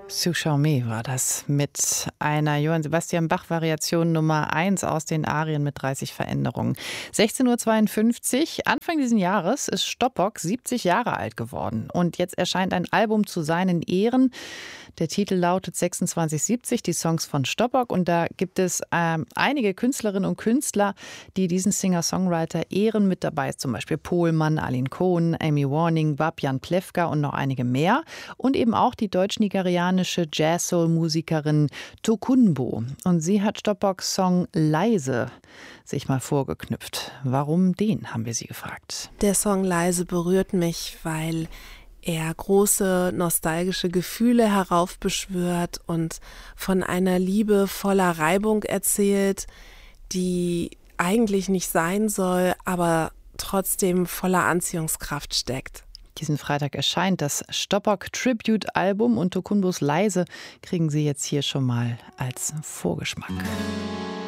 Suchaume war das mit einer Johann Sebastian Bach-Variation Nummer 1 aus den Arien mit 30 Veränderungen. 16:52 Uhr, Anfang dieses Jahres ist Stoppock 70 Jahre alt geworden. Und jetzt erscheint ein Album zu seinen Ehren. Der Titel lautet 2670, die Songs von Stoppock. Und da gibt es einige Künstlerinnen und Künstler, die diesen Singer-Songwriter ehren. Mit dabei ist zum Beispiel Pohlmann, Aline Cohen, Amy Warning, Babian Plewka und noch einige mehr. Und eben auch die deutsch-nigerianische Jazz-Soul-Musikerin Tokunbo. Und sie hat Stoppocks Song Leise sich mal vorgeknüpft. Warum den, haben wir sie gefragt. Der Song Leise berührt mich, weil er große nostalgische Gefühle heraufbeschwört und von einer Liebe voller Reibung erzählt, die eigentlich nicht sein soll, aber trotzdem voller Anziehungskraft steckt. Diesen Freitag erscheint das Stoppock-Tribute-Album und Tokunbos Leise kriegen Sie jetzt hier schon mal als Vorgeschmack.